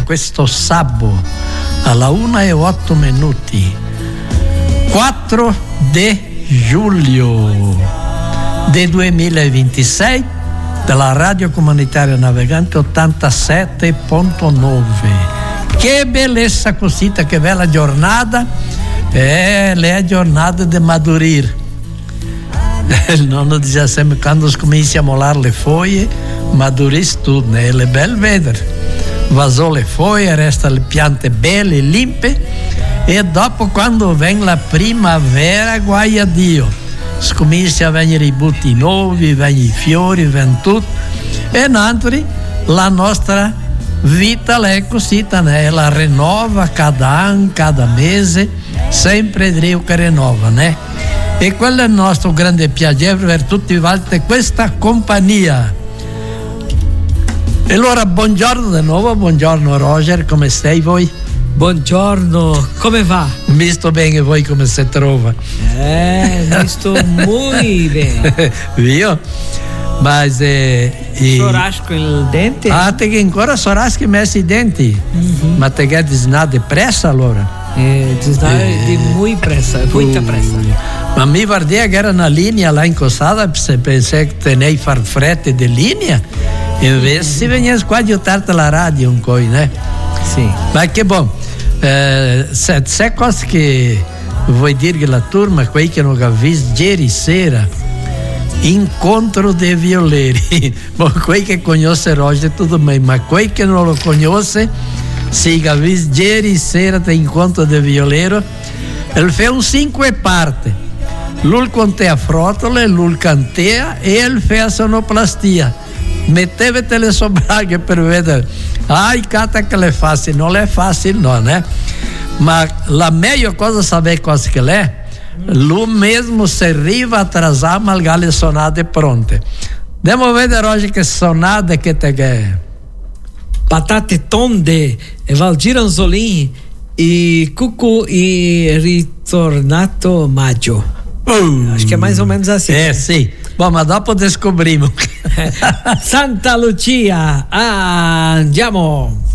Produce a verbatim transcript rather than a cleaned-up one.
questo sabato alla una e otto minuti, quattro di luglio del duemilaventisei, della Radio Comunitaria Navigante ottantasette virgola nove. Che bellezza cosita, che bella giornata. É, é a giornata de madurir. Il nonno dizia sempre, quando cominci a molar le foglie, maduris tudo, né? Ele é bel vedere. Vazou le foglie, resta le piante belle, limpe, e dopo, quando vem la primavera, guai a Dio, comincia a venire i butti nuovi, vengono i fiori, vem tutto, e nanti la nostra vita è così, né? Ela renova cada anno, cada mese, sempre Dio che renova, né? E quello è il nostro grande piacere per tutti i volte questa compagnia. E allora buongiorno di nuovo, buongiorno Roger, come stai voi? Buongiorno, come va? Mi sto bene, voi come si trova? Eh, mi sto molto bene. Io? Mas é. E... Sorasco il dente? Ah, tem que ancora sorasco e mexe i denti. Mm-hmm. Mas tem que desnar depressa allora? É, desnar é, de muito pressa, muita pressa. Ma mi guardei che era na linea lá encostada, pensei que tenei far frete de linea, invece si venies qua aiutarti la radio un coi, né? Sì. Ma che bom. Eh, se, se cosa che vuoi dire che la turma, quei che non ha visto ieri sera, incontro de violeri. Bom, quei che conosce Roger tudo bem, ma quei che non lo conosce, se ha visto ieri sera tem incontro de violeiro, ele fez um cinco parti. Lui contea frotole, lui cantea e ele fez a sonoplastia. Metteva le sobraghe per vedere. Ai, cata che le fácil, non è facile, no, né? Ma la meglio cosa saber cosa che è. Lui mesmo se arriva atrasar, malgrado le sonate pronte. Andiamo a vedere oggi che sonate che te è. Patate tonde, Valdir Anzolin e Cuco e Ritornato Maggio. Uh, Acho que é mais ou menos assim. É, sim. Bom, mas dopo descobrimos. Santa Lucia, andiamo.